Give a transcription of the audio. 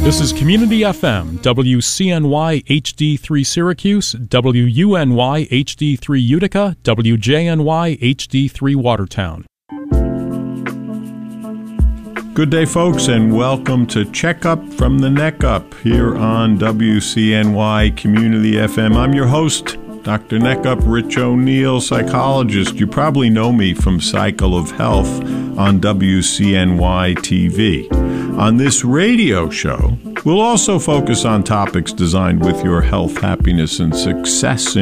This is Community FM, WCNY HD3 Syracuse, WUNY HD3 Utica, WJNY HD3 Watertown. Good day, folks, and welcome to Checkup from the Neck Up here on WCNY Community FM. I'm your host, Dr. Neckup, Rich O'Neill, psychologist. You probably know me from Cycle of Health on WCNY TV. On this radio show, we'll also focus on topics designed with your health, happiness, and success in